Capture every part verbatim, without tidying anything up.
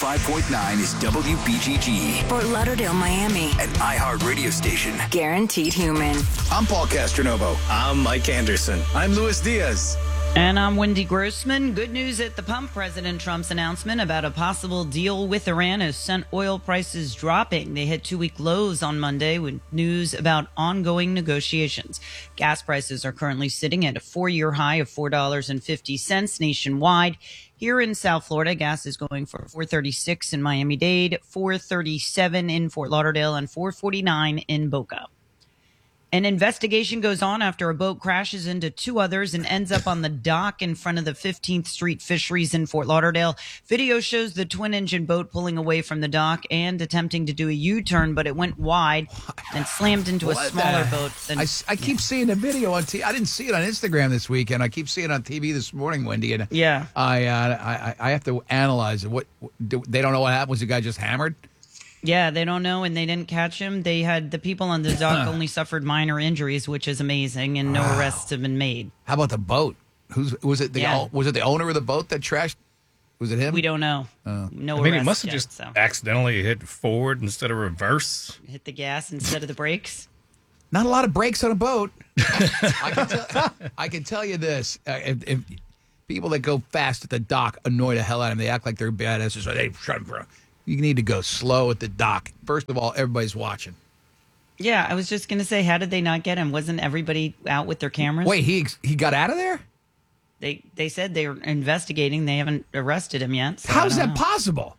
five point nine is W B G G. Fort Lauderdale, Miami. An iHeart radio station. Guaranteed human. I'm Paul Castronovo. I'm Mike Anderson. I'm Luis Diaz. And I'm Wendy Grossman. Good news at the pump. President Trump's announcement about a possible deal with Iran has sent oil prices dropping. They hit two-week lows on Monday with news about ongoing negotiations. Gas prices are currently sitting at a four-year high of four dollars and fifty cents nationwide. Here in South Florida, gas is going for four thirty-six in Miami-Dade, four thirty-seven in Fort Lauderdale, and four forty-nine in Boca. An investigation goes on after a boat crashes into two others and ends up on the dock in front of the fifteenth Street Fisheries in Fort Lauderdale. Video shows the twin-engine boat pulling away from the dock and attempting to do a U-turn, but it went wide and slammed into a What smaller the- boat. Than, I, I keep seeing a video on T V. I didn't see it on Instagram this weekend. I keep seeing it on T V this morning, Wendy. And Yeah. I, uh, I I have to analyze it. What do, they don't know what happened? Was the guy just hammered? Yeah, they don't know, and they didn't catch him. They had the people on the dock only suffered minor injuries, which is amazing, and no Wow. arrests have been made. How about the boat? Who's was it? The Yeah. was it the owner of the boat that trashed? Was it him? We don't know. No I mean, he arrests must have yet, just so. accidentally hit forward instead of reverse. Hit the gas instead of the brakes. Not a lot of brakes on a boat. I, can tell, I can tell you this: uh, if, if people that go fast at the dock annoy the hell out of them, they act like they're badasses. So they shut them for. You need to go slow at the dock. First of all, everybody's watching. Yeah, I was just going to say, how did they not get him? Wasn't everybody out with their cameras? Wait, he he got out of there? They they said they were investigating. They haven't arrested him yet. So How's I that don't know. possible?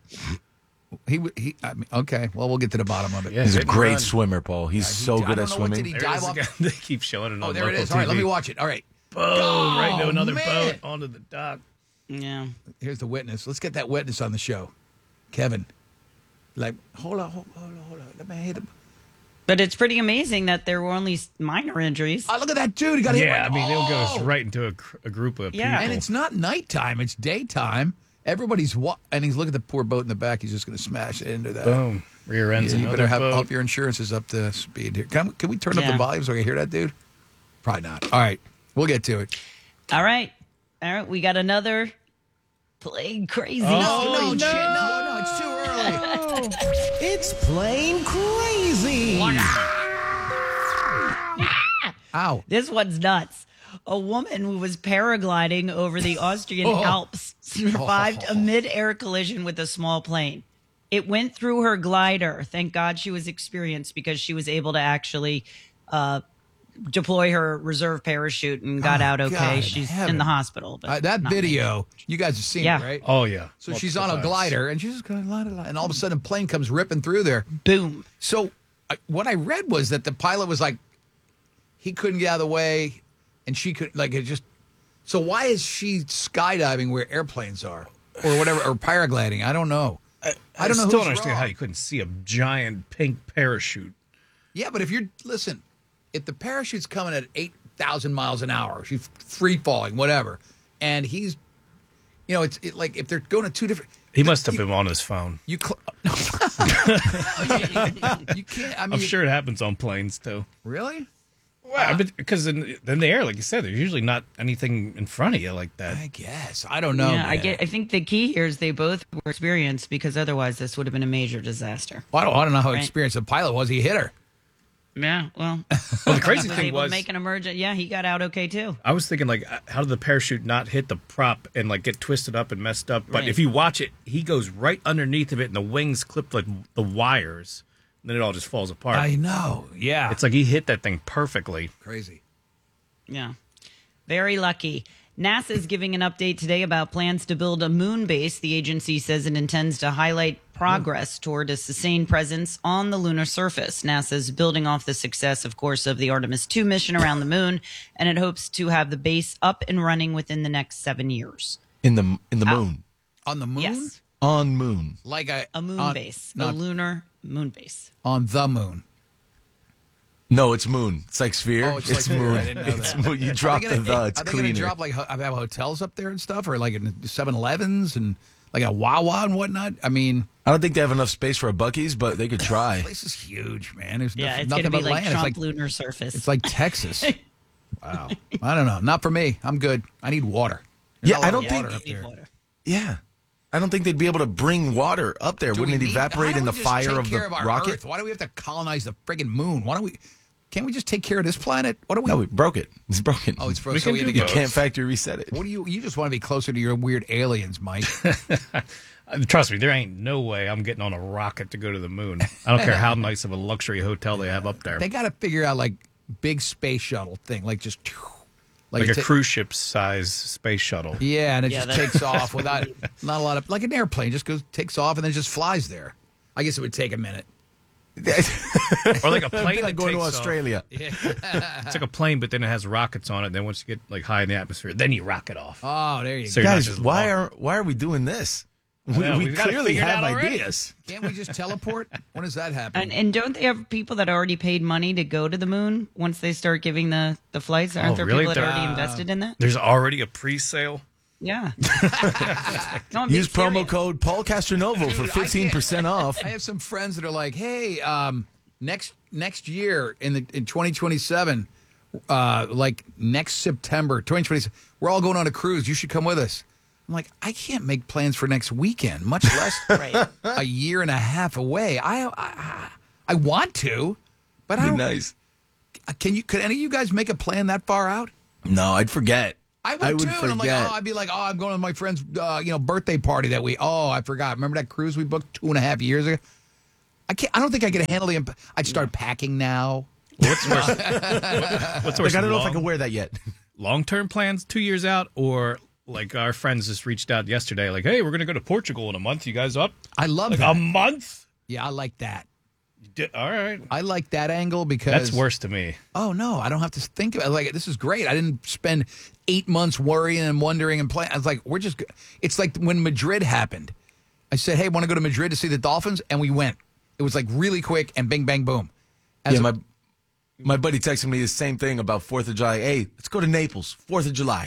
He he. I mean, okay. Well, we'll get to the bottom of it. Yeah, He's a hit and great run. swimmer, Paul. He's so I good don't at know what did swimming. he There dive it is off? again. They keep showing it on Oh, there it local is. All right, let T V. me watch it. All right. Boom! right into Oh, another man. boat onto the dock. Yeah. Here's the witness. Let's get that witness on the show. Kevin. Like, hold on, hold on, hold on. Hold on. Let me hit him. But it's pretty amazing that there were only minor injuries. Oh, look at that dude. He got hit Yeah, right- I mean, it oh! goes right into a, cr- a group of Yeah. people. And it's not nighttime. It's daytime. Everybody's wa- and he's looking at the poor boat in the back. He's just going to smash it into that. Boom. Rear ends Yeah, you another better have, boat. hope your insurance is up to speed here. Can, can we turn up Yeah. the volume so I can hear that dude? Probably not. All right. We'll get to it. All right. All right. We got another plain crazy No, story. no, shit. No, no. It's too early. It's plain crazy. Ow. This one's nuts. A woman who was paragliding over the Austrian Oh. Alps survived a mid-air collision with a small plane. It went through her glider. Thank God she was experienced because she was able to actually uh, deploy her reserve parachute and got Oh, out okay. God in She's heaven. in the hospital. But Uh, that not video, you guys have seen Yeah. it, right? Oh, yeah. So she's on a Multiple times. glider, and she's just going, la, la, la, and all of a sudden a plane comes ripping through there. Boom. So I, what I read was that the pilot was like, he couldn't get out of the way, and she could, like, it just. So why is she skydiving where airplanes are, or whatever, or paragliding? I don't know. I, I don't know. still who's don't understand wrong. how you couldn't see a giant pink parachute. Yeah, but if you're listen, if the parachute's coming at eight thousand miles an hour, she's free falling, whatever, and he's, you know, it's it, like if they're going to two different. He must have been on his phone. You, cl- no. you, you can't. I mean, I'm sure it happens on planes, too. Really? Well, because in, in the air, like you said, there's usually not anything in front of you like that. I guess I don't know. yeah, I man. get. I think the key here is they both were experienced because otherwise this would have been a major disaster. Well, I don't, I don't know how Right. experienced the pilot was. He hit her. Yeah, well, Well, the crazy was thing able was, to make an emergent. Yeah, he got out okay too. I was thinking, like, how did the parachute not hit the prop and, like, get twisted up and messed up? But Right. if you watch it, he goes right underneath of it, and the wings clip, like, the wires. And then it all just falls apart. I know. Yeah, It's like he hit that thing perfectly. crazy. Yeah, very lucky. NASA is giving an update today about plans to build a moon base. The agency says it intends to highlight progress toward a sustained presence on the lunar surface. NASA is building off the success, of course, of the Artemis two mission around the moon, and it hopes to have the base up and running within the next seven years. In the in the Ow. moon. On the moon, Yes, On moon. like a a moon on, base, a not lunar moon base. on the moon. No, it's moon. It's like sphere. Oh, it's like- moon. I didn't know It's that. moon. You Are drop they the gonna- the. It's Are they going to cleaner. drop like ho- have hotels up there and stuff, or like in seven elevens and like a Wawa and whatnot? I mean, I don't think they have enough space for a Buc-ee's, but they could the try. place is huge, man. There's Yeah, nothing, it's nothing going to be but like land. Trump It's like lunar surface. it's like Texas. Wow. I don't know. Not for me. I'm good. I need water. There's Yeah, not a I lot don't of think- water up Need there. water. Yeah. I don't think they'd be able to bring water up there. Do Wouldn't we it need- evaporate how in don't the we just fire take of care the our rocket? Earth? Why do we have to colonize the friggin' moon? Why don't we? Can't we just take care of this planet? What do we? No, we broke it. It's broken. Oh, it's frozen. We So can we had to do You get. both. can't factory reset it. What do you? You just want to be closer to your weird aliens, Mike. Trust me, there ain't no way I'm getting on a rocket to go to the moon. I don't care how nice of a luxury hotel they have up there. They got to figure out like big space shuttle thing, like just like it a ta- cruise ship size space shuttle. Yeah, and it Yeah, just that- takes off without not a lot of like an airplane. Just goes takes off and then just flies there. I guess it would take a minute. Or like a It'd plane be like that going to takes off. Australia. It's like a plane, but then it has rockets on it. Then once you get like high in the atmosphere, then you rocket off. Oh, there you So go. you're not Guys, just why long. are why are we doing this? We, know, we we've gotta clearly figure it have out already. ideas. Can't we just teleport? When does that happen? And, and don't they have people that already paid money to go to the moon once they start giving the, the flights? Aren't Oh, there really? people that There- already invested in that? There's already a pre-sale. Yeah. No, I'm being Use promo serious. code Paul Castronovo for Dude, I fifteen percent off. I have some friends that are like, "Hey, um, next next year in the in twenty twenty-seven, uh, like next September, twenty twenty, we're all going on a cruise. You should come with us." I'm like, I can't make plans for next weekend, much less Right. a year and a half away. I I, I want to, but I Be don't. nice. Can you? Could any of you guys make a plan that far out? No, I'd forget. I would, I would too. And I'm like, forget. oh, I'd be like, oh, I'm going to my friend's, uh, you know, birthday party that we. Oh, I forgot. Remember that cruise we booked two and a half years ago? I can't. I don't think I could handle the. imp- I'd start packing now. What's worse? What's worse? Like, I don't know if I long, can wear that yet. long-term plans two years out, or like our friends just reached out yesterday, like, "Hey, we're gonna go to Portugal in a month. You guys up? I love Like that. a month? Yeah, I like that. D- All right, I like that angle because that's worse to me. Oh no, I don't have to think about it. Like this is great. I didn't spend eight months worrying and wondering and playing. I was like, we're just. go- It's like when Madrid happened. I said, hey, want to go to Madrid to see the Dolphins, and we went. It was like really quick and bing bang boom. As Yeah, a- my my buddy texted me the same thing about Fourth of July. Hey, let's go to Naples. Fourth of July.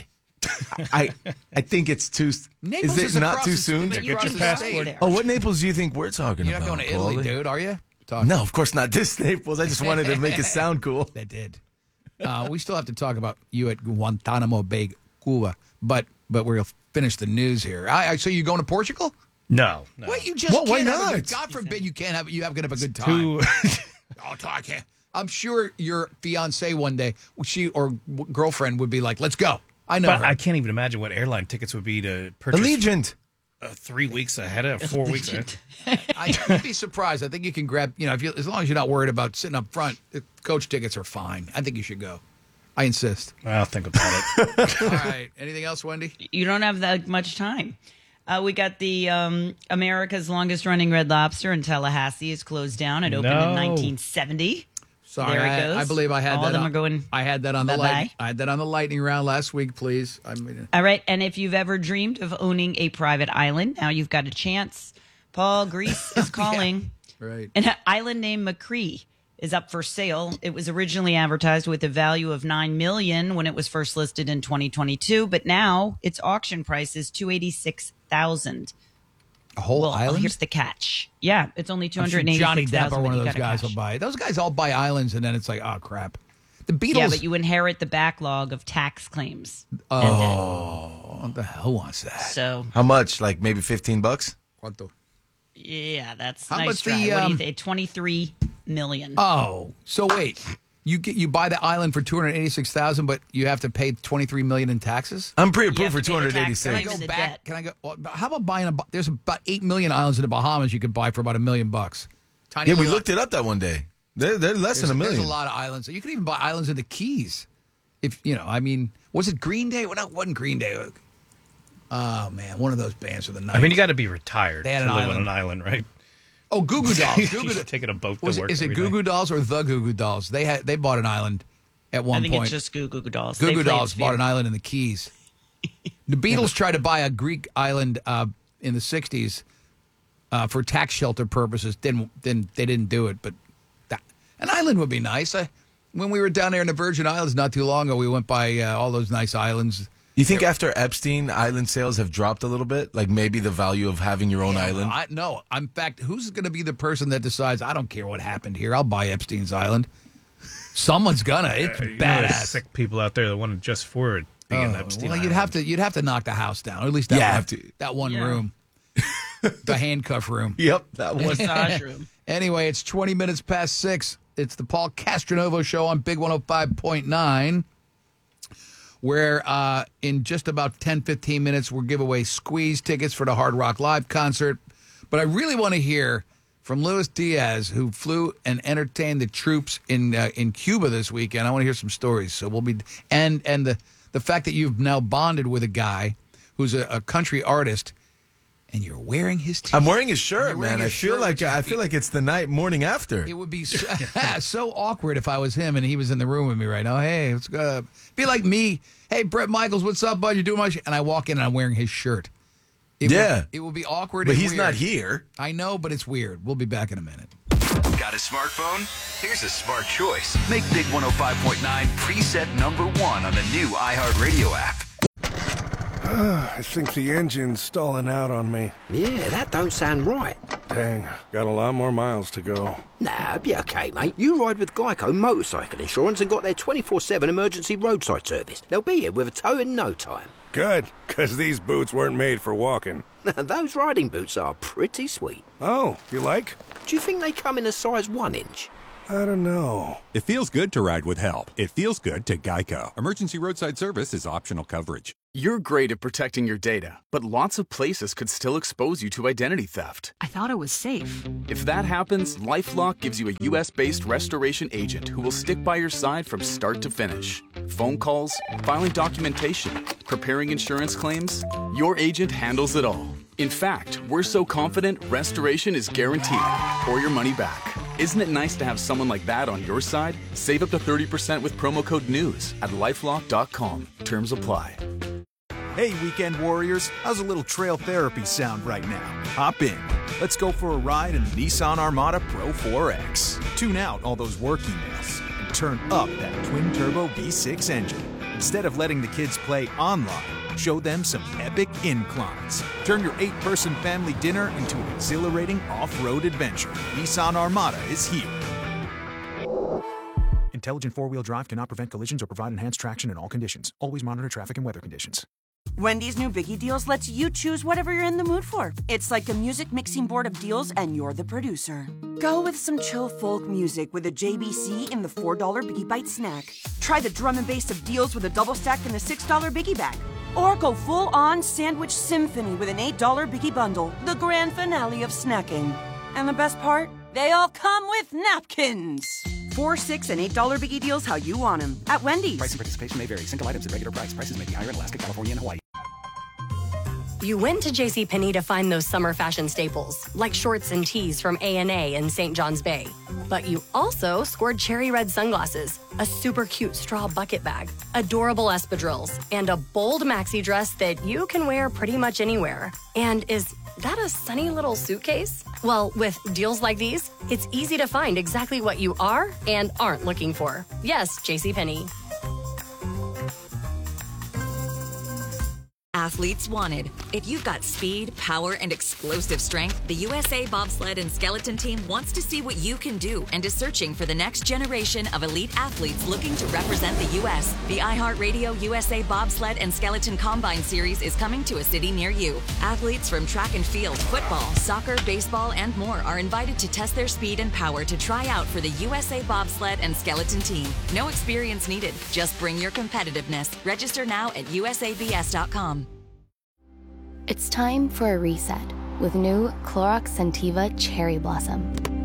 I I think it's too. Naples is it is not across too the- soon? but Get across your the passport. state. Oh, what Naples do you think we're talking You're about? not going to Italy, Paulie? dude, are you? Talk- No, of course not. This Naples. I just wanted to make it sound cool. That did. Uh, we still have to talk about you at Guantanamo Bay, Cuba, but but we'll finish the news here. I, I so you going to Portugal? No, no. What you just Well, why can't have a good- not? God forbid you can't have you have gonna have a good time. Too, Oh, I can't. I'm sure your fiance one day, she or w- girlfriend would be like, "Let's go." I know. but her. I can't even imagine what airline tickets would be to purchase Allegiant. uh, three weeks ahead of four weeks ahead. I would be surprised. I think you can grab, you know, if you as long as you're not worried about sitting up front, the coach tickets are fine. I think you should go. I insist. I'll think about it. All right. Anything else, Wendy? You don't have that much time. Uh, we got the um, America's longest running Red Lobster in Tallahassee is closed down. It opened No. in nineteen seventy. Sorry, There it I, goes. I believe I had All that. of them on, are going I had that on the bye-bye. light. I had that on the lightning round last week. Please, I mean, All right. And if you've ever dreamed of owning a private island, now you've got a chance. Paul Grease is calling. right. An island named McCree is up for sale. It was originally advertised with a value of nine million dollars when it was first listed in twenty twenty-two, but now its auction price is two hundred eighty-six thousand dollars. A whole Well, island. here's the catch. Yeah, it's only two I'm sure hundred eighty-six thousand. Johnny Depp or one of those guys will cash. buy it. Those guys all buy islands, and then it's like, oh crap. The Beatles. Yeah, but you inherit the backlog of tax claims. oh, what the hell wants that? So, How much? Like maybe fifteen bucks? Quanto? yeah, that's How nice about try. the, What do you um, think? twenty-three million. Oh, so wait, you get you buy the island for two hundred eighty-six thousand, but you have to pay twenty-three million in taxes. I'm You pre-approved have for to pay the two hundred tax eighty-six. Can I Claim go the back? debt. Can I go? well, How about buying a? There's about eight million islands in the Bahamas you could buy for about a million bucks. Tiny Yeah, we little- looked it up that one day. They're, they're less There's, than a there's million. a lot of islands. You could even buy islands in the Keys. If you know, I mean, was it Green Day? Well, no, it wasn't Green Day. Oh man, one of those bands with the night. I mean, you got to be retired They had to an live island. on an island, right? oh, Goo Goo Dolls. Goo Goo You're taking a boat to was it, work is it every Goo day. Goo Dolls or the Goo Goo Dolls? They had they bought an island at one I think point. it's just Goo Goo Dolls. Goo They Goo played Dolls bought Sphere. an island in the Keys. The Beatles tried to buy a Greek island uh, in the sixties uh, for tax shelter purposes. Didn't didn't they didn't do it? But that, an island would be nice. I, when we were down there in the Virgin Islands not too long ago, we went by uh, all those nice islands. You think after Epstein, island sales have dropped a little bit? Like maybe the value of having your own island? I, no, in fact, who's going to be the person that decides? I don't care what happened here. I'll buy Epstein's island. Someone's gonna. It's You know, there's badass. sick people out there that want it just for it being Oh, Epstein well, you'd Island. have to you'd have to knock the house down, or at least that Yeah, one, have to. that one Yeah. room. The handcuff room. Yep, that one. Massage room. Anyway, it's twenty minutes past six. It's the Paul Castronovo Show on Big one oh five point nine, where uh, in just about ten, fifteen minutes, we'll give away squeeze tickets for the Hard Rock Live concert. But I really want to hear from Luis Diaz, who flew and entertained the troops in uh, in Cuba this weekend. I want to hear some stories. So we'll be and and the the fact that you've now bonded with a guy who's a, a country artist, and you're wearing his T-shirt. I'm wearing his shirt, You're wearing man. I his feel shirt, like which I is- feel like it's the night morning after. It would be so, so awkward if I was him and he was in the room with me right now. Hey, what's good? Be like me. Hey, Brett Michaels, what's up, bud? You doing my shit? And I walk in and I'm wearing his shirt. It Yeah. Would, it will be awkward. But and he's weird. not here. I know, but it's weird. We'll be back in a minute. Got a smartphone? Here's a smart choice. Make Big one oh five point nine preset number one on the new iHeartRadio app. I think the engine's stalling out on me. Yeah, that don't sound right. Dang, got a lot more miles to go. Nah, be okay, mate. You ride with Geico Motorcycle Insurance and got their twenty-four seven emergency roadside service. They'll be here with a tow in no time. Good, because these boots weren't made for walking. Those riding boots are pretty sweet. Oh, you like? Do you think they come in a size one inch? I don't know. It feels good to ride with help. It feels good to Geico. Emergency roadside service is optional coverage. You're great at protecting your data, but lots of places could still expose you to identity theft. I thought it was safe. If that happens, LifeLock gives you a U S based restoration agent who will stick by your side from start to finish. Phone calls, filing documentation, preparing insurance claims, your agent handles it all. In fact, we're so confident restoration is guaranteed or your money back. Isn't it nice to have someone like that on your side? Save up to thirty percent with promo code NEWS at lifelock dot com. Terms apply. Hey, weekend warriors, how's a little trail therapy sound right now? Hop in. Let's go for a ride in the Nissan Armada Pro four X. Tune out all those work emails and turn up that twin-turbo V six engine. Instead of letting the kids play online, show them some epic inclines. Turn your eight-person family dinner into an exhilarating off-road adventure. Nissan Armada is here. Intelligent four-wheel drive cannot prevent collisions or provide enhanced traction in all conditions. Always monitor traffic and weather conditions. Wendy's new Biggie Deals lets you choose whatever you're in the mood for. It's like a music mixing board of deals, and you're the producer. Go with some chill folk music with a J B C in the four dollar Biggie Bite snack. Try the drum and bass of deals with a double stack in the six dollar Biggie Bag. Or go full-on sandwich symphony with an eight dollar Biggie Bundle, the grand finale of snacking. And the best part? They all come with napkins. Four, six, and eight dollar Biggie Deals how you want them at Wendy's. Price and participation may vary. Single items at regular price. Prices may be higher in Alaska, California, and Hawaii. You went to JCPenney to find those summer fashion staples, like shorts and tees from A and A in Saint John's Bay. But you also scored cherry red sunglasses, a super cute straw bucket bag, adorable espadrilles, and a bold maxi dress that you can wear pretty much anywhere. And is that a sunny little suitcase? Well, with deals like these, it's easy to find exactly what you are and aren't looking for. Yes, JCPenney. Athletes wanted. If you've got speed, power, and explosive strength, the U S A Bobsled and Skeleton Team wants to see what you can do and is searching for the next generation of elite athletes looking to represent the U S. The iHeartRadio U S A Bobsled and Skeleton Combine Series is coming to a city near you. Athletes from track and field, football, soccer, baseball, and more are invited to test their speed and power to try out for the U S A Bobsled and Skeleton Team. No experience needed. Just bring your competitiveness. Register now at U S A B S dot com. It's time for a reset with new Clorox Scentiva Cherry Blossom.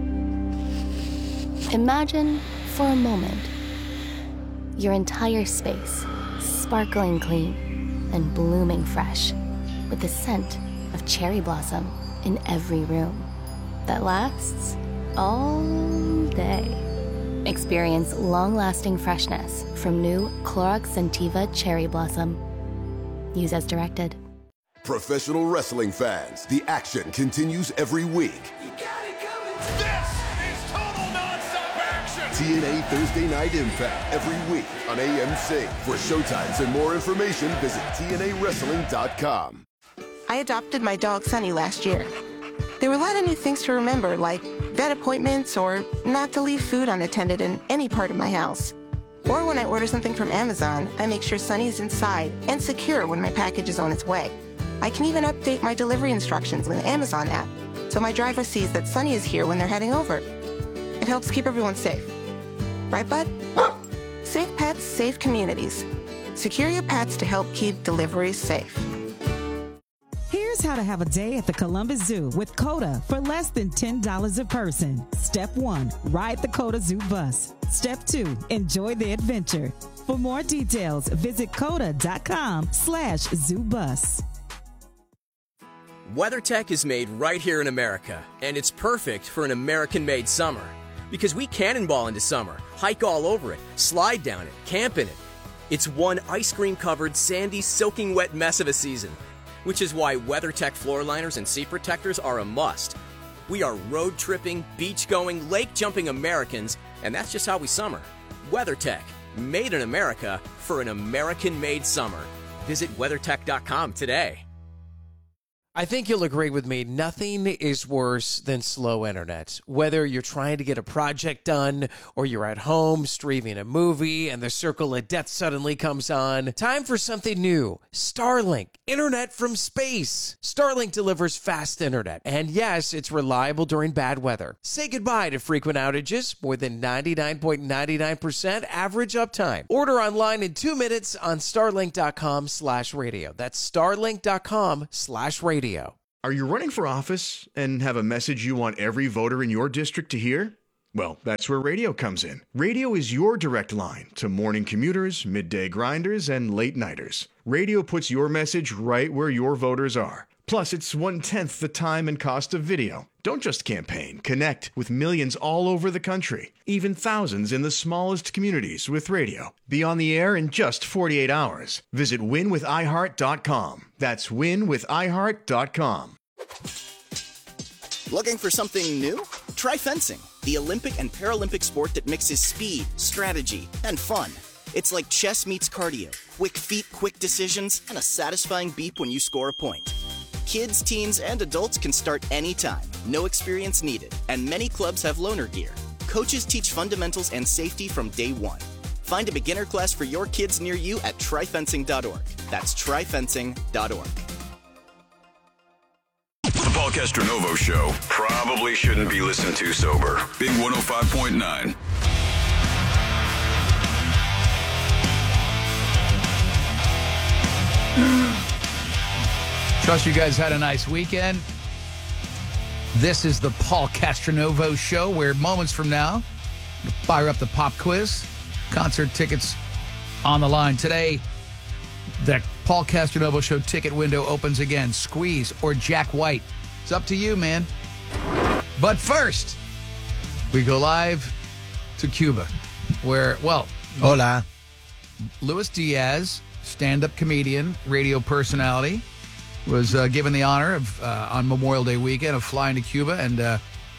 Imagine, for a moment, your entire space sparkling clean and blooming fresh with the scent of cherry blossom in every room that lasts all day. Experience long-lasting freshness from new Clorox Scentiva Cherry Blossom. Use as directed. Professional wrestling fans, the action continues every week. This is total nonstop action! T N A Thursday Night Impact every week on A M C. For showtimes and more information, visit T N A wrestling dot com. I adopted my dog Sunny last year. There were a lot of new things to remember, like vet appointments or not to leave food unattended in any part of my house. Or when I order something from Amazon, I make sure Sunny is inside and secure when my package is on its way. I can even update my delivery instructions in the Amazon app so my driver sees that Sunny is here when they're heading over. It helps keep everyone safe. Right, bud? Safe pets, safe communities. Secure your pets to help keep deliveries safe. Here's how to have a day at the Columbus Zoo with CODA for less than ten dollars a person. Step one, ride the CODA Zoo bus. Step two, enjoy the adventure. For more details, visit coda.com slash zoo bus. WeatherTech is made right here in America, and it's perfect for an American-made summer. Because we cannonball into summer, hike all over it, slide down it, camp in it. It's one ice cream-covered, sandy, soaking wet mess of a season, which is why WeatherTech floor liners and seat protectors are a must. We are road-tripping, beach-going, lake-jumping Americans, and that's just how we summer. WeatherTech, made in America for an American-made summer. Visit weathertech dot com today. I think you'll agree with me, nothing is worse than slow internet. Whether you're trying to get a project done or you're at home streaming a movie and the circle of death suddenly comes on, time for something new. Starlink, internet from space. Starlink delivers fast internet, and yes, it's reliable during bad weather. Say goodbye to frequent outages, more than ninety-nine point nine nine percent average uptime. Order online in two minutes on starlink.com slash radio. That's starlink.com slash radio. Are you running for office and have a message you want every voter in your district to hear? Well, that's where radio comes in. Radio is your direct line to morning commuters, midday grinders, and late nighters. Radio puts your message right where your voters are. Plus, it's one-tenth the time and cost of video. Don't just campaign. Connect with millions all over the country, even thousands in the smallest communities with radio. Be on the air in just forty-eight hours. Visit win with i heart dot com. That's win with i heart dot com. Looking for something new? Try fencing, the Olympic and Paralympic sport that mixes speed, strategy, and fun. It's like chess meets cardio. Quick feet, quick decisions, and a satisfying beep when you score a point. Kids, teens, and adults can start anytime. No experience needed. And many clubs have loaner gear. Coaches teach fundamentals and safety from day one. Find a beginner class for your kids near you at try fencing dot org. That's try fencing dot org. The Paul Castronovo Show probably shouldn't be listened to sober. Big one oh five point nine. Trust you guys had a nice weekend. This is the Paul Castronovo Show, where moments from now, we'll fire up the pop quiz. Concert tickets on the line. Today, the Paul Castronovo Show ticket window opens again. Squeeze or Jack White. It's up to you, man. But first, we go live to Cuba, where, well, hola. Luis Diaz, stand-up comedian, radio personality, was uh, given the honor of uh, on Memorial Day weekend of flying to Cuba and uh,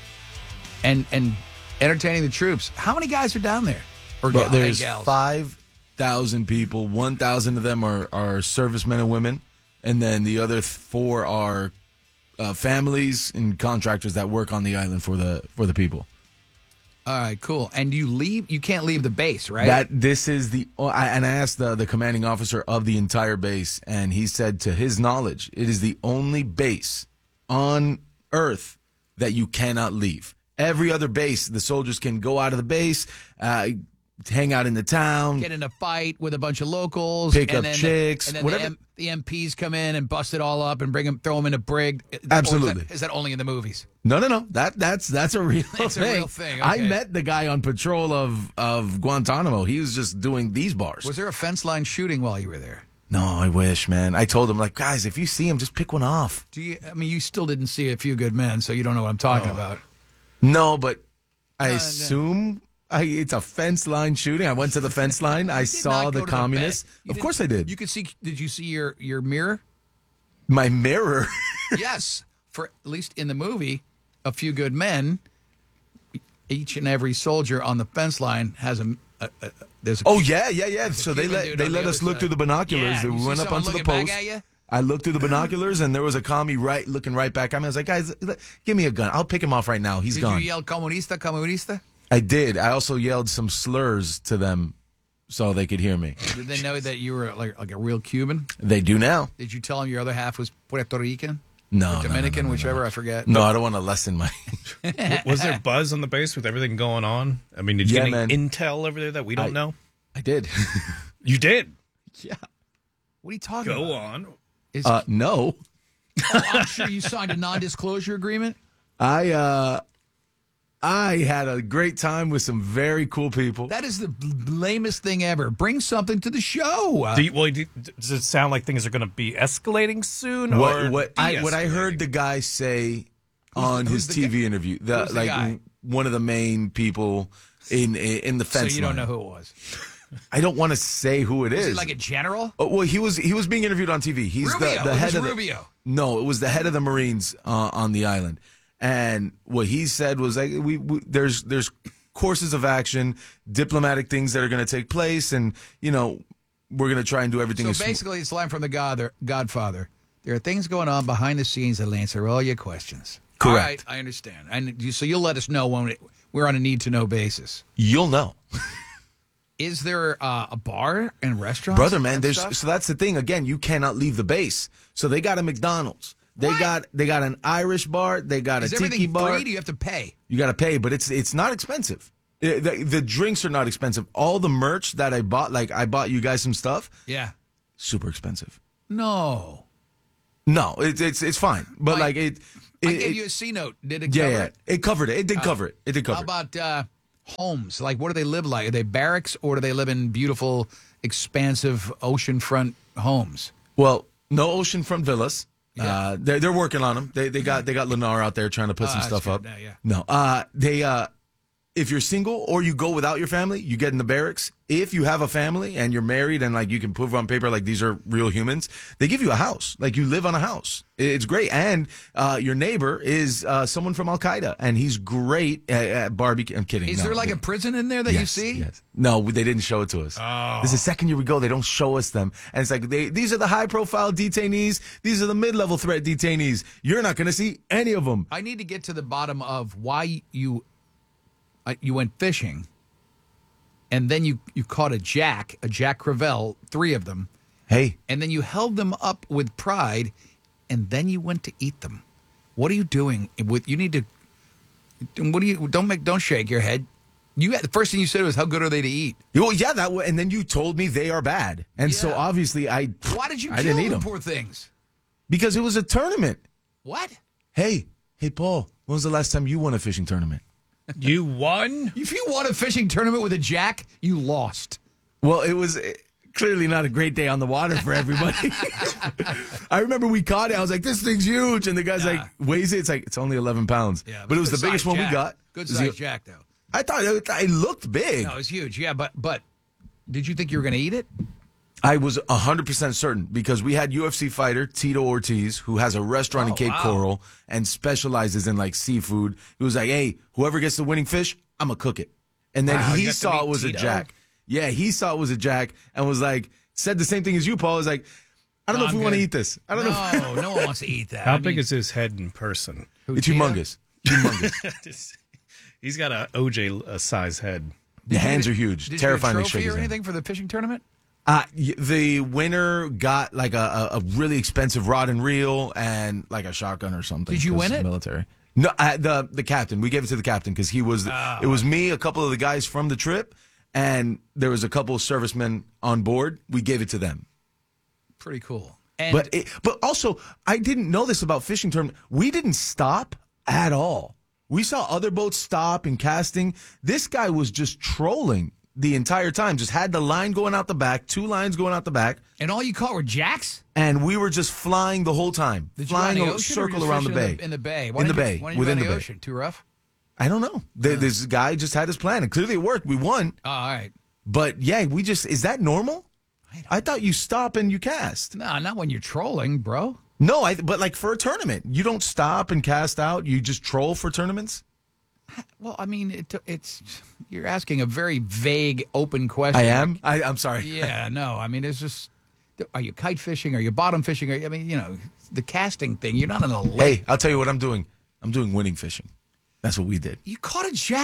and and entertaining the troops. How many guys are down there? Or well, gal- there's gals? five thousand people. One thousand of them are are servicemen and women, and then the other four are uh, families and contractors that work on the island for the for the people. All right, cool. And you leave? You can't leave the base, right? That this is the oh, I, and I asked the the commanding officer of the entire base, and he said, to his knowledge, it is the only base on Earth that you cannot leave. Every other base, the soldiers can go out of the base, uh, hang out in the town, Get in a fight with a bunch of locals, pick and up then chicks, the, and then whatever. the, M- the M Ps come in and bust it all up and bring them, throw them in a brig. Or Absolutely. Is that, is that only in the movies? No, no, no. That that's that's a real That's a thing. real thing, I okay. met the guy on patrol of of Guantanamo. He was just doing these bars. Was there a fence line shooting while you were there? No, I wish, man. I told him, like, guys, if you see him, just pick one off. Do you? I mean, you still didn't see A Few Good Men, so you don't know what I'm talking Oh. about. No, but I No, no. assume I, it's a fence line shooting. I went to the fence line. I You did saw not the go to communists. bed. You Of didn't- course I did. You could see. Did you see your your mirror? My mirror. Yes, for at least in the movie, A Few Good Men. Each and every soldier on the fence line has a. a, a there's a Oh yeah, yeah, yeah. So they human let dude they on let the us other look side. through the binoculars. Yeah, we you see went up someone onto the looking back post. at you? I looked through the binoculars, and there was a commie right looking right back at me. I was like, guys, l- give me a gun. I'll pick him off right now. He's Did gone. you yell "comunista, comunista"? I did. I also yelled some slurs to them so they could hear me. Did they know that you were like like a real Cuban? They do now. Did you tell them your other half was Puerto Rican? No, or no, Dominican, no, no, no, whichever, no. I forget. No, I don't want to lessen my... Was there buzz on the base with everything going on? I mean, did you Yeah, get any man. intel over there that we don't I- know? I did. You did? Yeah. What are you talking Go about? on. Is, Uh, no. oh, I'm sure you signed a non-disclosure agreement. I uh, I had a great time with some very cool people. That is the lamest thing ever. Bring something to the show. Uh, Do you, well, do, does it sound like things are going to be escalating soon? What or what I what I de-escalating? heard the guy say on who's his the T V guy? interview, the, Who's the like guy? one of the main people in in the so fence you don't line. know who it was. I don't want to say who it Was is. it like a general? Oh, well, he was he was being interviewed on T V. He's Rubio. the, the It head was of the, Rubio. No, it was the head of the Marines uh, on the island. And what he said was like, we, we there's there's courses of action, diplomatic things that are going to take place, and you know we're going to try and do everything. So as sm- basically, it's a line from the God, Godfather. There are things going on behind the scenes that'll answer all your questions. Correct. All right, I understand. And you, so you'll let us know when it, we're on a need-to-know basis. You'll know. Is there uh, a bar and restaurant? Brother, man, there's so that's the thing. Again, you cannot leave the base. So they got a McDonald's. They got they got an Irish bar. They got Is a tiki everything bar. free? Do you have to pay? You got to pay, but it's it's not expensive. It- the, the drinks are not expensive. All the merch that I bought, like I bought you guys some stuff, Yeah. super expensive. No. No, it's it's it's fine. But like it, it I gave it- you a C note. Did it yeah, cover yeah, it? it covered it. It did Uh, cover it. It did cover How it. about uh, homes? Like, what do they live like? Are they barracks or do they live in beautiful, expansive oceanfront homes? Well, no oceanfront villas. Uh, they're they're working on them. They they got they got Lennar out there trying to put Oh, some that's stuff good. up. Yeah, yeah. No, uh, they uh, if you're single or you go without your family, you get in the barracks. If you have a family and you're married and like you can put on paper like these are real humans, they give you a house. Like you live on a house. It's great. And uh, your neighbor is uh, someone from Al Qaeda, and he's great at, at barbecue. I'm kidding. Is No, there like they- a prison in there that you Yes, see? yes. No, they didn't show it to us. Oh. This is the second year we go. They don't show us them. And it's like, they, these are the high profile detainees. These are the mid level threat detainees. You're not going to see any of them. I need to get to the bottom of why you uh, you went fishing, and then you, you caught a jack, a Jack Crevalle, three of them, Hey, and then you held them up with pride, and then you went to eat them. What are you doing? With you need to. What do you? Don't make. Don't shake your head. You the first thing you said was, "How good are they to eat?" well, yeah, that. wa- And then you told me they are bad, and so Yeah. obviously I. Why did you I kill didn't eat them, them poor things? because it was a tournament. What? Hey, hey, Paul. When was the last time you won a fishing tournament? You won? If you won a fishing tournament with a jack, you lost. Well, it was eh, clearly not a great day on the water for everybody. I remember we caught it. I was like, "This thing's huge," and the guy's like, "Weighs it?" It's like it's only eleven pounds. Yeah, but it was the good biggest sized one we jack. got. Good It was sized the- jack, though. I thought it, it looked big. No, it was huge. Yeah, but but did you think you were going to eat it? I was one hundred percent certain because we had U F C fighter Tito Ortiz, who has a restaurant in Oh, Cape wow. Coral and specializes in like seafood. He was like, "Hey, whoever gets the winning fish, I'm going to cook it." And then Wow, you he got to saw meet it was Tito? a jack. Yeah, he saw it was a jack and was like, said the same thing as you, Paul. Was like, I don't No, know if I'm we want to good. eat this. I don't no, know. no one wants to eat that. How I big mean, is his head in person? who, It's Tito? humongous. Humongous. He's got a O J uh, size head. The hands are huge. Did Terrifying you to get a shake trophy his or hand. anything for the fishing tournament? Uh, y- the winner got like a, a, a really expensive rod and reel and like a shotgun or something. Did you 'cause win it's it? Military. No, uh, the the captain. We gave it to the captain because he was. Oh. It was me, a couple of the guys from the trip, and there was a couple of servicemen on board. We gave it to them. Pretty cool. And But it, but also, I didn't know this about fishing tournament. We didn't stop at all. We saw other boats stop and casting. This guy was just trolling the entire time. Just had the line going out the back, two lines going out the back, and all you caught were jacks? and we were just flying the whole time, Did you go flying in the a ocean or circle just around the fishing bay. In the, in the bay. Why In the didn't you- bay, Why didn't you within go the in the bay. ocean? Too rough? I don't know. Th This guy just had his plan, and clearly it worked. We won. Oh, all right. But yeah, we just is that normal? I thought you stop and you cast. No, not when you're trolling, bro. No, I. But like for a tournament, you don't stop and cast out. You just troll for tournaments. Well, I mean, it, it's you're asking a very vague, open question. I am. I, I'm sorry. Yeah, no. I mean, it's just, are you kite fishing? Are you bottom fishing? Are you, I mean, you know, the casting thing. You're not in a lake. Hey, I'll tell you what I'm doing. I'm doing winning fishing. That's what we did. You caught a jack.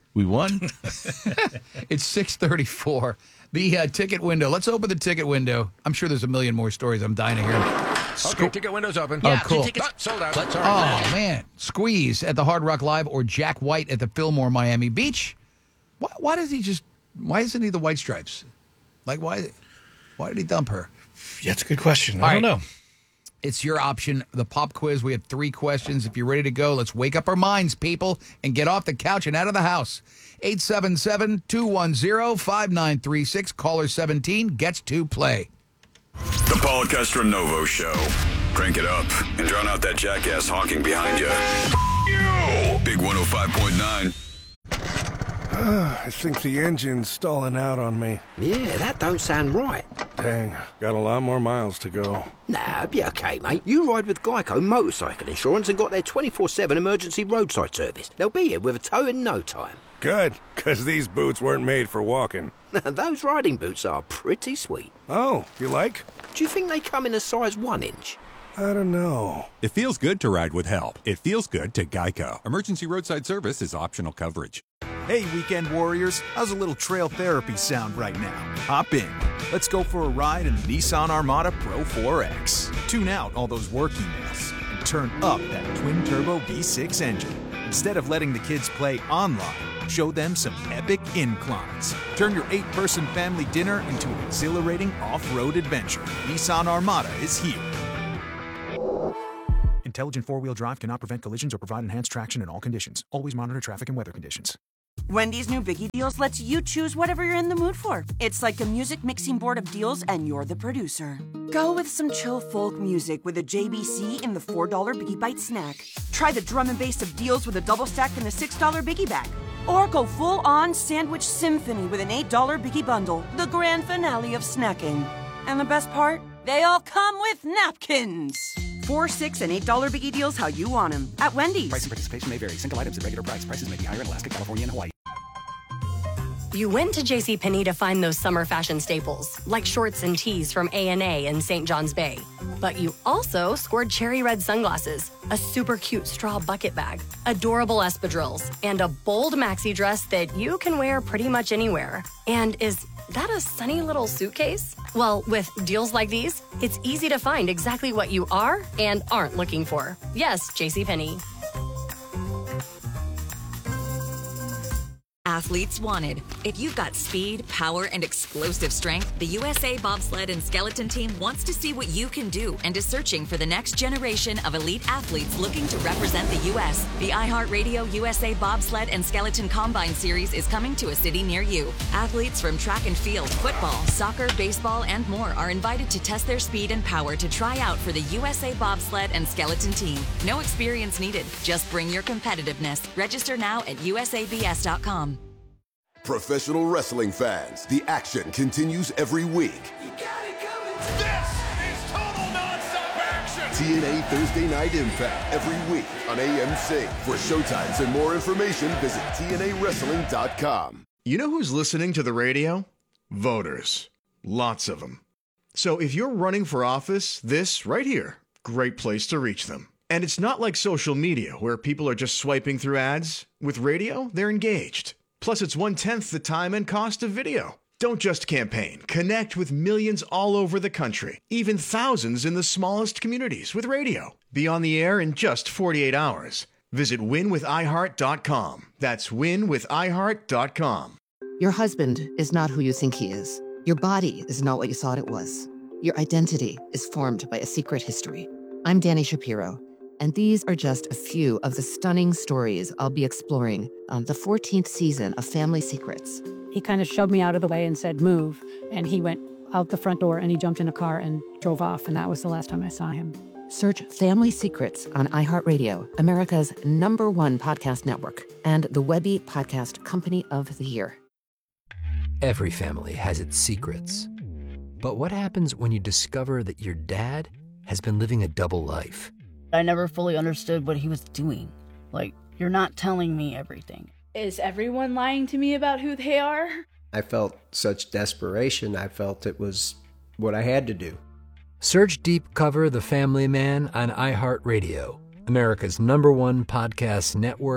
We won. It's six thirty-four. The uh, ticket window. Let's open the ticket window. I'm sure there's a million more stories. I'm dying to hear them. Okay, ticket window's open. Oh, Yeah, cool. tickets sold out. Let's Oh, man. Squeeze at the Hard Rock Live or Jack White at the Fillmore Miami Beach. Why, why does he just, why isn't he the White Stripes? Like, why Why did he dump her? Yeah, that's a good question. I All don't right. know. It's your option. The pop quiz. We have three questions. If you're ready to go, let's wake up our minds, people, and get off the couch and out of the house. eight seven seven, two one zero, five nine three six. Caller seventeen gets to play. The Paul Castronovo Show. Crank it up and drown out that jackass honking behind you. You! Big one oh five point nine. I think the engine's stalling out on me. Yeah, that don't sound right. Dang, got a lot more miles to go. Nah, be okay, mate. You ride with Geico Motorcycle Insurance and got their twenty-four seven emergency roadside service. They'll be here with a tow in no time. Good, because these boots weren't made for walking. Those riding boots are pretty sweet. Oh, you like? Do you think they come in a size one inch? I don't know. It feels good to ride with help. It feels good to Geico. Emergency roadside service is optional coverage. Hey, weekend warriors, how's a little trail therapy sound right now? Hop in. Let's go for a ride in the Nissan Armada Pro four X. Tune out all those work emails and turn up that twin-turbo V six engine. Instead of letting the kids play online, show them some epic inclines. Turn your eight-person family dinner into an exhilarating off-road adventure. Nissan Armada is here. Intelligent four-wheel drive cannot prevent collisions or provide enhanced traction in all conditions. Always monitor traffic and weather conditions. Wendy's new Biggie Deals lets you choose whatever you're in the mood for. It's like a music mixing board of deals, and you're the producer. Go with some chill folk music with a J B C in the four dollar Biggie Bite snack. Try the drum and bass of deals with a double stack in the six dollar Biggie Bag. Or go full-on sandwich symphony with an eight dollar Biggie Bundle, the grand finale of snacking. And the best part? They all come with napkins. Four, six, and eight dollar Biggie Deals how you want them at Wendy's. Price and participation may vary. Single items at regular price. Prices may be higher in Alaska, California, and Hawaii. You went to JCPenney to find those summer fashion staples, like shorts and tees from A and A and Saint John's Bay. But you also scored cherry red sunglasses, a super cute straw bucket bag, adorable espadrilles, and a bold maxi dress that you can wear pretty much anywhere. And is that a sunny little suitcase? Well, with deals like these, it's easy to find exactly what you are and aren't looking for. Yes, JCPenney. Athletes wanted. If you've got speed, power, and explosive strength, the U S A Bobsled and Skeleton Team wants to see what you can do and is searching for the next generation of elite athletes looking to represent the U S. The iHeartRadio U S A Bobsled and Skeleton Combine Series is coming to a city near you. Athletes from track and field, football, soccer, baseball, and more are invited to test their speed and power to try out for the U S A Bobsled and Skeleton Team. No experience needed. Just bring your competitiveness. Register now at U S A B S dot com. Professional wrestling fans, the action continues every week. This is total nonstop action. T N A Thursday Night Impact every week on A M C. For showtimes and more information, visit T N A wrestling dot com. You know who's listening to the radio? Voters. Lots of them. So if you're running for office, this right here, great place to reach them. And it's not like social media where people are just swiping through ads. With radio, they're engaged. Plus, it's one-tenth the time and cost of video. Don't just campaign. Connect with millions all over the country, even thousands in the smallest communities with radio. Be on the air in just forty-eight hours. Visit win with i heart dot com. That's win with i heart dot com. Your husband is not who you think he is. Your body is not what you thought it was. Your identity is formed by a secret history. I'm Danny Shapiro, and these are just a few of the stunning stories I'll be exploring on the fourteenth season of Family Secrets. He kind of shoved me out of the way and said, move. And he went out the front door and he jumped in a car and drove off. And that was the last time I saw him. Search Family Secrets on iHeartRadio, America's number one podcast network, and the Webby Podcast Company of the Year. Every family has its secrets. But what happens when you discover that your dad has been living a double life? I never fully understood what he was doing. Like, you're not telling me everything. Is everyone lying to me about who they are? I felt such desperation. I felt it was what I had to do. Search Deep Cover The Family Man on iHeartRadio, America's number one podcast network,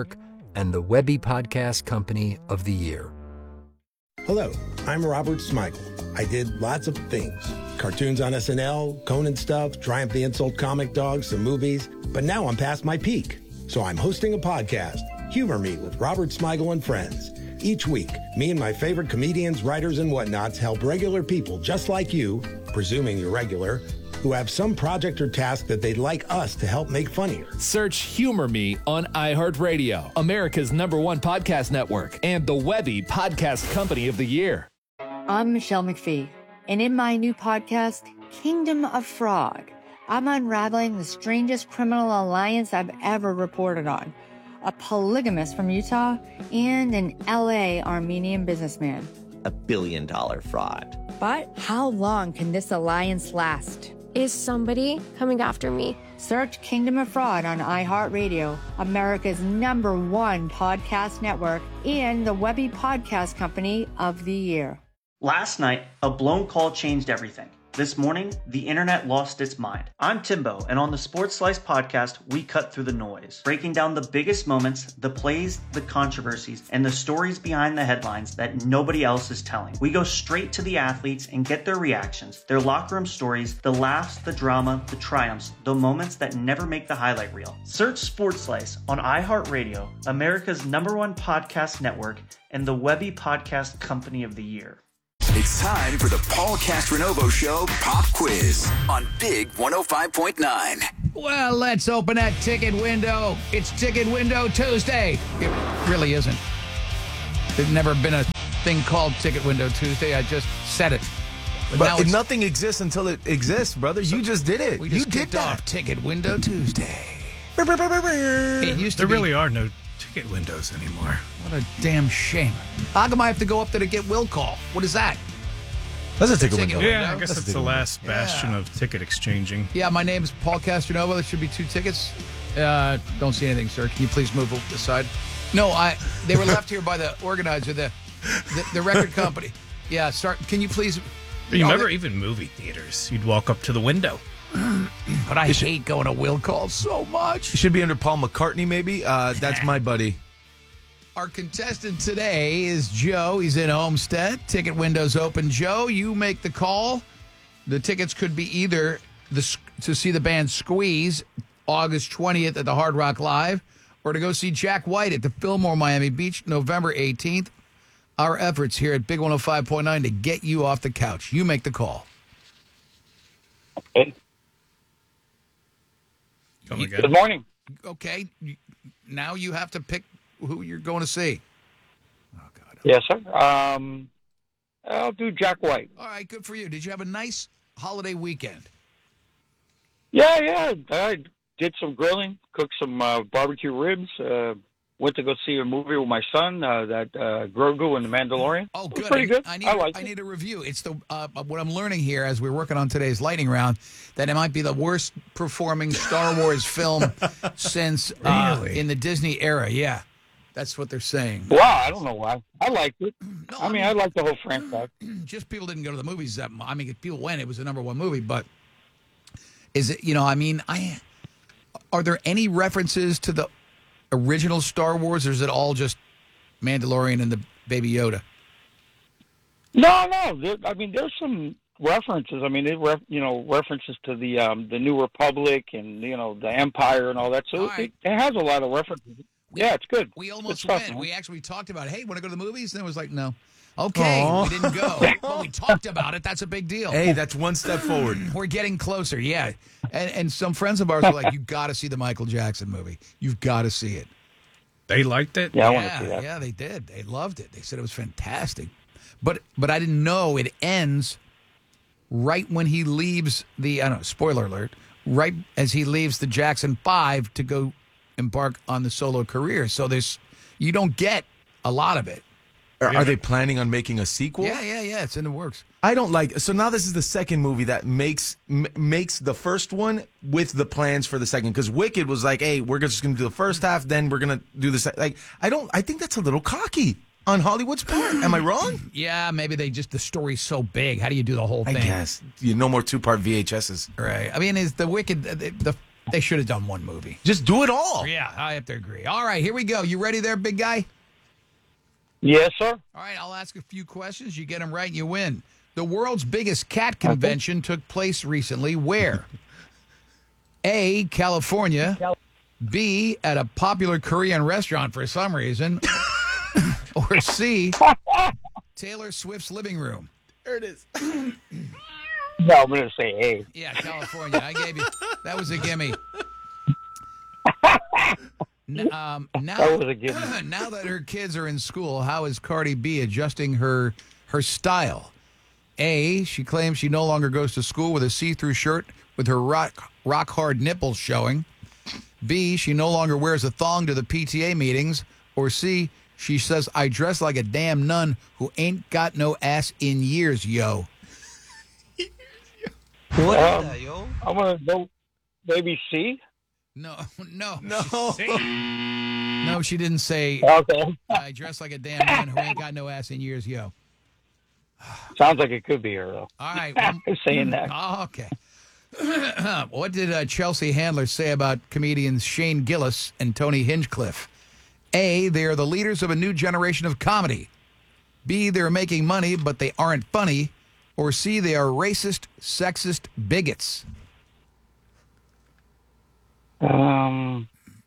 and the Webby Podcast Company of the Year. Hello, I'm Robert Smigel. I did lots of things. Cartoons on S N L, Conan stuff, Triumph the Insult Comic Dog, some movies. But now I'm past my peak. So I'm hosting a podcast, Humor Me with Robert Smigel and Friends. Each week, me and my favorite comedians, writers, and whatnots help regular people just like you, presuming you're regular, who have some project or task that they'd like us to help make funnier. Search Humor Me on iHeartRadio, America's number one podcast network, and the Webby Podcast Company of the Year. I'm Michelle McPhee, and in my new podcast, Kingdom of Fraud, I'm unraveling the strangest criminal alliance I've ever reported on. A polygamist from Utah and an L A Armenian businessman. A billion dollar fraud. But how long can this alliance last? Is somebody coming after me? Search Kingdom of Fraud on iHeartRadio, America's number one podcast network, and the Webby Podcast Company of the Year. Last night, a blown call changed everything. This morning, the internet lost its mind. I'm Timbo, and on the Sports Slice podcast, we cut through the noise, breaking down the biggest moments, the plays, the controversies, and the stories behind the headlines that nobody else is telling. We go straight to the athletes and get their reactions, their locker room stories, the laughs, the drama, the triumphs, the moments that never make the highlight reel. Search Sports Slice on iHeartRadio, America's number one podcast network, and the Webby Podcast Company of the Year. It's time for the Paul Castronovo Show Pop Quiz on Big one oh five point nine. Well, let's open that ticket window. It's Ticket Window Tuesday. It really isn't. There's never been a thing called Ticket Window Tuesday. I just said it. But, but now nothing exists until it exists, brother. So you just did it. We just you kicked did off Ticket Window Tuesday. It used to there be, really are no ticket windows anymore. What a damn shame. How come I have to go up there to get will call? What is that? That's a ticket, ticket window. window. Yeah, I guess That's it's the last bastion yeah. of ticket exchanging. Yeah, my name's Paul Castronovo. There should be two tickets. Uh, don't see anything, sir. Can you please move aside? No, I. They were left here by the organizer, the the, the record company. Yeah, start. Can you please? You remember oh, even movie theaters? You'd walk up to the window. But I hate going to will call so much. It should be under Paul McCartney, maybe. Uh, that's my buddy. Our contestant today is Joe. He's in Homestead. Ticket window's open. Joe, you make the call. The tickets could be either the, to see the band Squeeze August twentieth at the Hard Rock Live, or to go see Jack White at the Fillmore Miami Beach November eighteenth. Our efforts here at Big one oh five point nine to get you off the couch. You make the call. Okay. Come again. Good morning. Okay. Now you have to pick who you're going to see. Oh, God. Yes, sir. Um, I'll do Jack White. All right, good for you. Did you have a nice holiday weekend? Yeah, yeah. I did some grilling, cooked some uh, barbecue ribs, uh, went to go see a movie with my son, uh, that uh, Grogu and the Mandalorian. Oh, good. Pretty good. I need, I, like I need a review. It's the uh, what I'm learning here as we're working on today's lightning round, that it might be the worst performing Star Wars film since uh, really? in the Disney era. Yeah. That's what they're saying. Wow, I don't know why. I liked it. No, I, I mean, mean, I like the whole franchise. Just people didn't go to the movies that much. I mean, if people went, it was the number one movie. But is it, you know, I mean, I are there any references to the original Star Wars, or is it all just Mandalorian and the Baby Yoda? No, no. There, I mean, there's some references. I mean, it ref, you know, references to the um, the New Republic and, you know, the Empire and all that. So all right. it, it has a lot of references. Yeah, it's good. We almost it's went. Tough, we actually talked about, hey, want to go to the movies? And it was like, no. Okay, Aww. we didn't go. But we talked about it. That's a big deal. Hey, that's one step forward. We're getting closer, yeah. And, and some friends of ours were like, you got to see the Michael Jackson movie. You've got to see it. They liked it? Yeah, I yeah, want to see that. Yeah, they did. They loved it. They said it was fantastic. But but I didn't know it ends right when he leaves the, I don't know, spoiler alert, right as he leaves the Jackson five to go embark on the solo career. So there's, you don't get a lot of it. Are, are they planning on making a sequel? Yeah, yeah, yeah. It's in the works. I don't like. So now this is the second movie that makes m- makes the first one with the plans for the second. Because Wicked was like, hey, we're just going to do the first half, then we're going to do the second. Like, I don't. I think that's a little cocky on Hollywood's part. Am I wrong? Yeah, maybe they just the story's so big. How do you do the whole thing? I guess you no more two part V H Ses. Right. I mean, is the Wicked the, the They should have done one movie. Just do it all. Yeah, I have to agree. All right, here we go. You ready there, big guy? Yes, sir. All right, I'll ask a few questions. You get them right, you win. The world's biggest cat convention okay. took place recently. Where? A, California. B, at a popular Korean restaurant for some reason. Or C, Taylor Swift's living room. There it is. No, I'm going to say A. Yeah, California. I gave you. That was a gimme. N- um, now, that was a gimme. Now that her kids are in school, how is Cardi B adjusting her her style? A, she claims she no longer goes to school with a see-through shirt with her rock rock hard nipples showing. B, she no longer wears a thong to the P T A meetings. Or C, she says, I dress like a damn nun who ain't got no ass in years, yo. What um, is that, yo? I'm going to go maybe C. No, no. No. No, she didn't say, okay. I dress like a damn nun who ain't got no ass in years, yo. Sounds like it could be her, though. All right. I'm saying that. Oh, okay. What did uh, Chelsea Handler say about comedians Shane Gillis and Tony Hinchcliffe? A, they are the leaders of a new generation of comedy. B, they're making money, but they aren't funny. Or C, they are racist, sexist bigots. Um.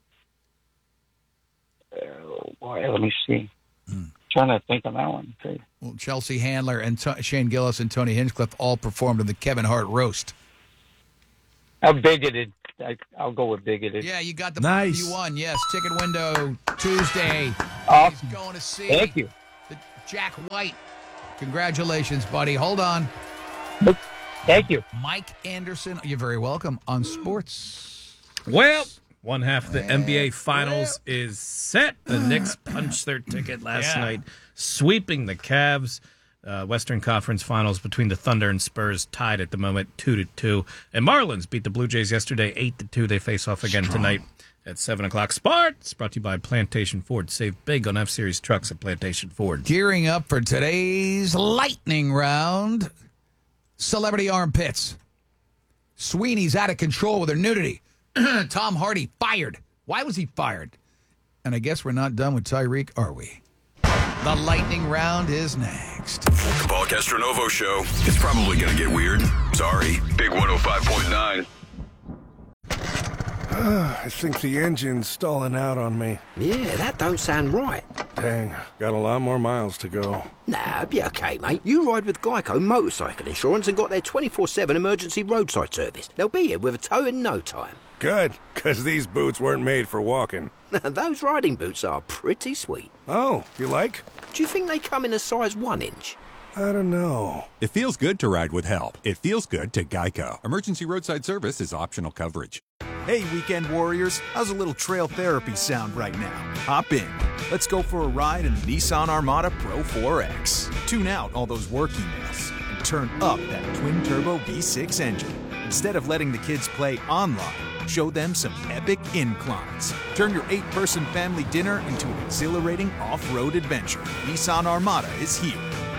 Oh, boy, let me see. Hmm. Trying to think on that one. Okay. Well, Chelsea Handler and T- Shane Gillis and Tony Hinchcliffe all performed in the Kevin Hart roast. I'm bigoted. I, I'll go with bigoted. Yeah, you got the nice. You won. Yes, ticket window Tuesday. Awesome. He's going to see. Thank you. The Jack White. Congratulations, buddy. Hold on. Thank you, Mike Anderson. You're very welcome on sports. Well, one half of the N B A Finals is set. The Knicks punched their ticket last Yeah. night, sweeping the Cavs. Uh, Western Conference Finals between the Thunder and Spurs tied at the moment, two to two. And Marlins beat the Blue Jays yesterday, eight to two. They face off again Strong. tonight at seven o'clock. Sports brought to you by Plantation Ford. Save big on F Series trucks at Plantation Ford. Gearing up for today's lightning round. Celebrity armpits. Sweeney's out of control with her nudity. Tom Hardy fired. Why was he fired? And I guess we're not done with Tyreek, are we? The lightning round is next. The Paul Castronovo Show. It's probably going to get weird. Sorry. Big one oh five point nine. I think the engine's stalling out on me. Yeah, that don't sound right. Dang, got a lot more miles to go. Nah, be okay, mate. You ride with Geico Motorcycle Insurance and got their twenty-four seven emergency roadside service. They'll be here with a tow in no time. Good, because these boots weren't made for walking. Those riding boots are pretty sweet. Oh, you like? Do you think they come in a size one inch? I don't know. It feels good to ride with help. It feels good to Geico. Emergency roadside service is optional coverage. Hey, weekend warriors, how's a little trail therapy sound right now? Hop in. Let's go for a ride in the Nissan Armada Pro four X. Tune out all those work emails and turn up that twin-turbo V six engine. Instead of letting the kids play online, show them some epic inclines. Turn your eight-person family dinner into an exhilarating off-road adventure. Nissan Armada is here.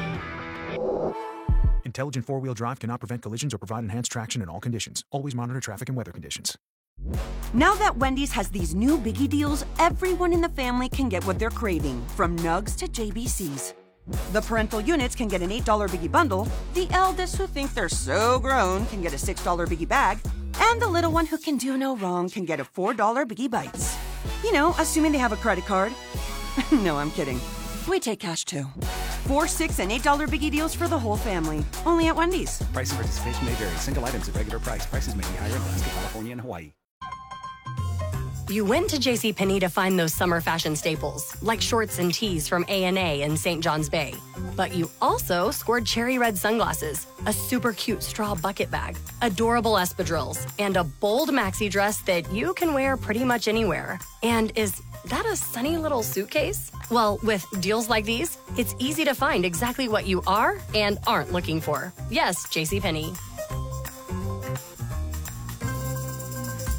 Intelligent four-wheel drive cannot prevent collisions or provide enhanced traction in all conditions. Always monitor traffic and weather conditions. Now that Wendy's has these new biggie deals, everyone in the family can get what they're craving, from nugs to J B Cs. The parental units can get an eight dollar biggie bundle, the eldest who think they're so grown can get a six dollar biggie bag, and the little one who can do no wrong can get a four dollar biggie bites. You know, assuming they have a credit card. No, I'm kidding. We take cash too. Four, six, and eight dollar biggie deals for the whole family. Only at Wendy's. Price and participation may vary. Single items at regular price. Prices may be higher in Alaska, California, and Hawaii. You went to JCPenney to find those summer fashion staples, like shorts and tees from A and A in Saint John's Bay. But you also scored cherry red sunglasses, a super cute straw bucket bag, adorable espadrilles, and a bold maxi dress that you can wear pretty much anywhere. And is that a sunny little suitcase? Well, with deals like these, it's easy to find exactly what you are and aren't looking for. Yes, JCPenney.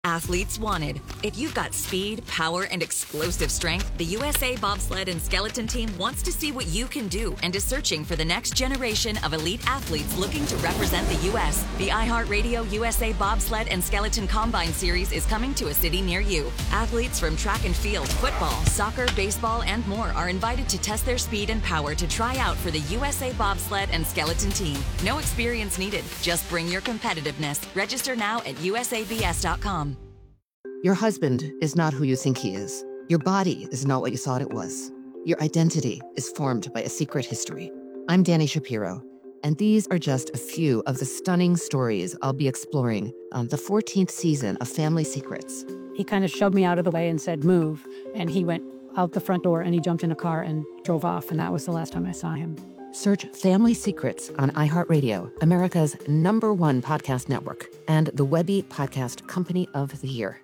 Athletes wanted. If you've got speed, power, and explosive strength, the U S A Bobsled and Skeleton Team wants to see what you can do and is searching for the next generation of elite athletes looking to represent the U S. The iHeartRadio U S A Bobsled and Skeleton Combine Series is coming to a city near you. Athletes from track and field, football, soccer, baseball, and more are invited to test their speed and power to try out for the U S A Bobsled and Skeleton Team. No experience needed. Just bring your competitiveness. Register now at U S A B S dot com. Your husband is not who you think he is. Your body is not what you thought it was. Your identity is formed by a secret history. I'm Danny Shapiro, and these are just a few of the stunning stories I'll be exploring on the fourteenth season of Family Secrets. He kind of shoved me out of the way and said, move. And he went out the front door and he jumped in a car and drove off. And that was the last time I saw him. Search Family Secrets on iHeartRadio, America's number one podcast network, and the Webby Podcast Company of the Year.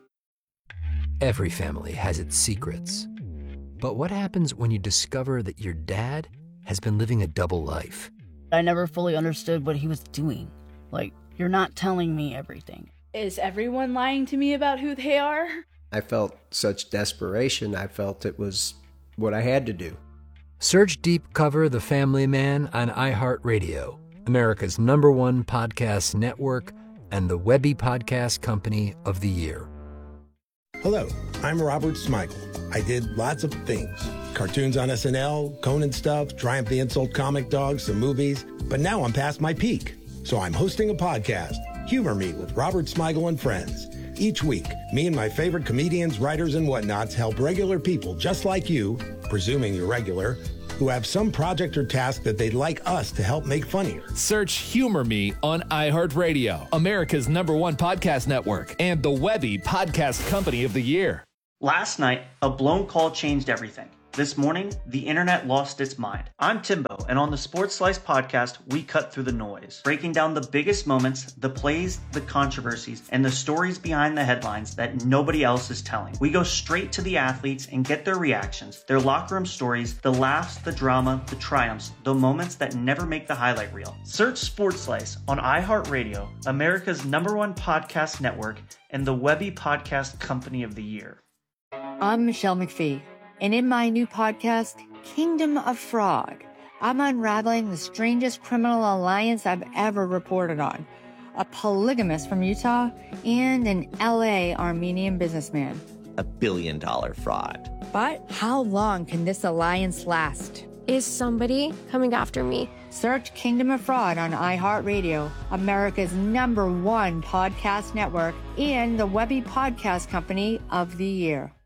Every family has its secrets. But what happens when you discover that your dad has been living a double life? I never fully understood what he was doing. Like, you're not telling me everything. Is everyone lying to me about who they are? I felt such desperation. I felt it was what I had to do. Search Deep Cover The Family Man on iHeartRadio, America's number one podcast network, and the Webby Podcast Company of the Year. Hello, I'm Robert Smigel. I did lots of things. Cartoons on S N L, Conan stuff, Triumph the Insult Comic Dogs, some movies. But now I'm past my peak. So I'm hosting a podcast, Humor Me with Robert Smigel and Friends. Each week, me and my favorite comedians, writers, and whatnots help regular people just like you, presuming you're regular, who have some project or task that they'd like us to help make funnier. Search Humor Me on iHeartRadio, America's number one podcast network, and the Webby Podcast Company of the Year. Last night, a blown call changed everything. This morning, the internet lost its mind. I'm Timbo, and on the Sports Slice podcast, we cut through the noise, breaking down the biggest moments, the plays, the controversies, and the stories behind the headlines that nobody else is telling. We go straight to the athletes and get their reactions, their locker room stories, the laughs, the drama, the triumphs, the moments that never make the highlight reel. Search Sports Slice on iHeartRadio, America's number one podcast network, and the Webby Podcast Company of the Year. I'm Michelle McPhee. And in my new podcast, Kingdom of Frog, I'm unraveling the strangest criminal alliance I've ever reported on. A polygamist from Utah and an L A Armenian businessman. A billion dollar fraud. But how long can this alliance last? Is somebody coming after me? Search Kingdom of Fraud on iHeartRadio, America's number one podcast network, and the Webby Podcast Company of the Year.